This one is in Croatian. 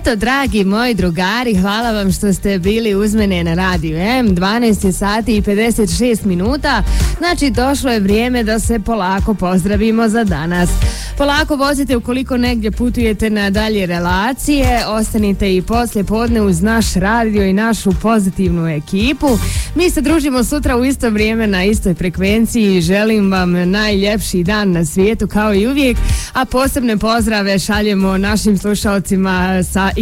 Eto, dragi moji drugari, hvala vam što ste bili uz mene na radiju M. 12 sati i 56 minuta. Znači, došlo je vrijeme da se polako pozdravimo za danas. Polako vozite ukoliko negdje putujete na dalje relacije. Ostanite i poslije podne uz naš radio i našu pozitivnu ekipu. Mi se družimo sutra u isto vrijeme na istoj frekvenciji. Želim vam najljepši dan na svijetu kao i uvijek, a posebne pozdrave šaljemo našim slušalcima sa